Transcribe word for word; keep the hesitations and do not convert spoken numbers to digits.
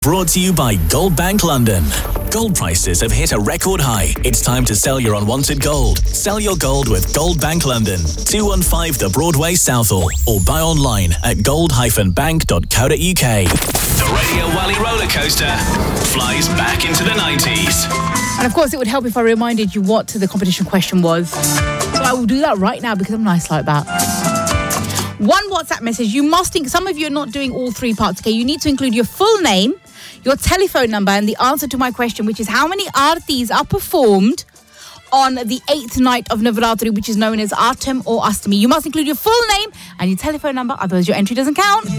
Brought to you by Gold Bank London. Gold prices have hit a record high. It's time to sell your unwanted gold. Sell your gold with Gold Bank London, two one five The Broadway, Southall, or buy online at gold dash bank dot co dot uk. The Radio Wally roller coaster flies back into the nineties. And of course, it would help if I reminded you what the competition question was. So I will do that right now because I'm nice like that. One WhatsApp message. You must think, some of you are not doing all three parts, okay? You need to include your full name, your telephone number, and the answer to my question, which is how many aartis are performed on the eighth night of Navaratri, which is known as Atem or Astami. You must include your full name and your telephone number, otherwise your entry doesn't count.